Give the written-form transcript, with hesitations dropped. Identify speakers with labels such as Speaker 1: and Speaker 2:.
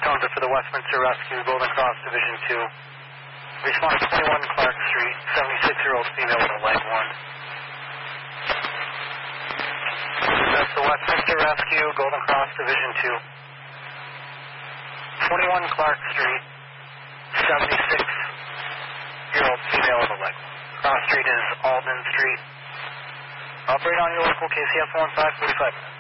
Speaker 1: Townsend for the Westminster Rescue, Golden Cross Division 2. Response 21 Clark Street, 76-year-old female with a leg wound. That's the Westminster Rescue, Golden Cross Division 2. 21 Clark Street, 76-year-old female with a leg wound. Cross Street is Alden Street. Operate on your local KCF 1545 minutes.